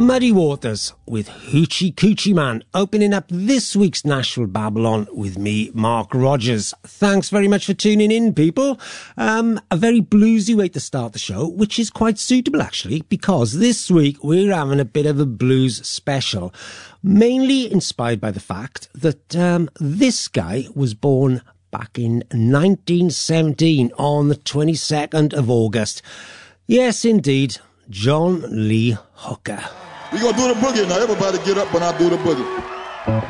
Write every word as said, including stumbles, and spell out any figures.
Muddy Waters with Hoochie Coochie Man, opening up this week's Nashville Babylon with me, Mark Rogers. Thanks very much for tuning in, people. Um, a very bluesy way to start the show, which is quite suitable, actually, because this week we're having a bit of a blues special, mainly inspired by the fact that um, this guy was born back in nineteen seventeen on the twenty-second of August. Yes, indeed, John Lee Hooker. We're going to do the boogie now. Everybody get up when I do the boogie.